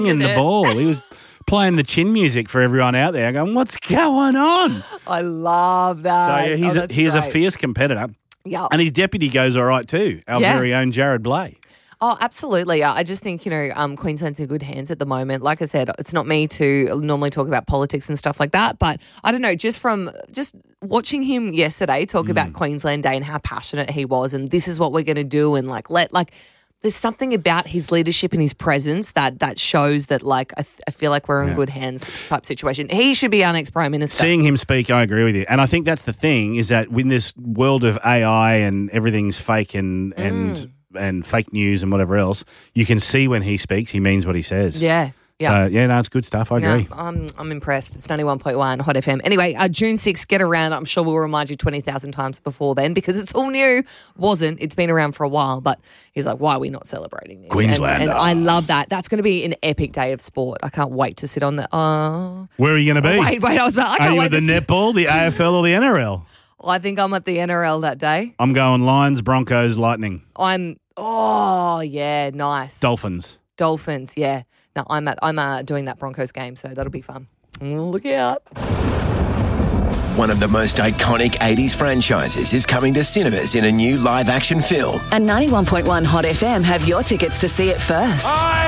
in the ball. He was playing the chin music for everyone out there going, what's going on? I love that. So, yeah, he's a fierce competitor. Yeah. And his deputy goes all right too, our very own Jared Blay. Oh, absolutely. I just think, Queensland's in good hands at the moment. Like I said, it's not me to normally talk about politics and stuff like that, but I don't know, just watching him yesterday talk about Queensland Day and how passionate he was and this is what we're going to do and there's something about his leadership and his presence that shows that, I feel like we're in good hands type situation. He should be our next Prime Minister. Seeing him speak, I agree with you. And I think that's the thing is that in this world of AI and everything's fake and fake news and whatever else, you can see when he speaks, he means what he says. Yeah. So, it's good stuff. I agree. I'm impressed. It's 91.1 Hot FM. Anyway, June 6th, get around. I'm sure we'll remind you 20,000 times before then because it's all new. It's been around for a while, but he's like, why are we not celebrating this? Queensland. And I love that. That's going to be an epic day of sport. I can't wait to sit on the... Where are you going to be? Wait, I was about... Are you at the netball, the AFL or the NRL? I think I'm at the NRL that day. I'm going Lions, Broncos, Lightning. Nice. Dolphins, yeah. No, I'm doing that Broncos game, so that'll be fun. Look out. One of the most iconic 80s franchises is coming to cinemas in a new live-action film. And 91.1 Hot FM have your tickets to see it first. I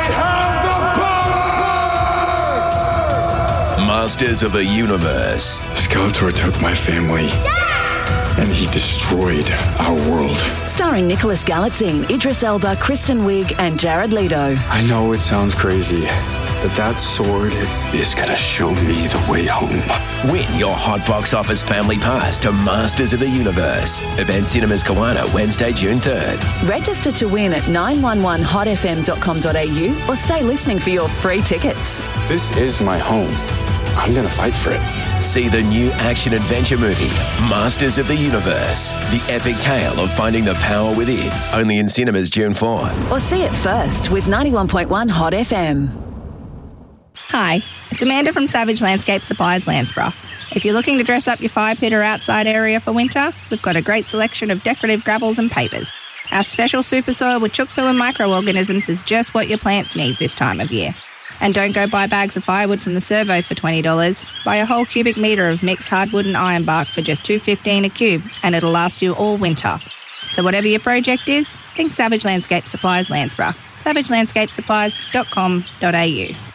have the power! Masters of the Universe. Skeletor took my family. And he destroyed our world. Starring Nicholas Galitzine, Idris Elba, Kristen Wiig and Jared Leto. I know it sounds crazy, but that sword is going to show me the way home. Win your hot box office family pass to Masters of the Universe. Event Cinemas Kawana, Wednesday, June 3rd. Register to win at 911hotfm.com.au or stay listening for your free tickets. This is my home. I'm going to fight for it. See the new action-adventure movie, Masters of the Universe. The epic tale of finding the power within. Only in cinemas June 4. Or see it first with 91.1 Hot FM. Hi, it's Amanda from Savage Landscape Supplies, Landsborough. If you're looking to dress up your fire pit or outside area for winter, we've got a great selection of decorative gravels and pavers. Our special super soil with chook poo and microorganisms is just what your plants need this time of year. And don't go buy bags of firewood from the Servo for $20. Buy a whole cubic metre of mixed hardwood and iron bark for just $2.15 a cube, and it'll last you all winter. So whatever your project is, think Savage Landscape Supplies, Landsborough. savagelandscapesupplies.com.au.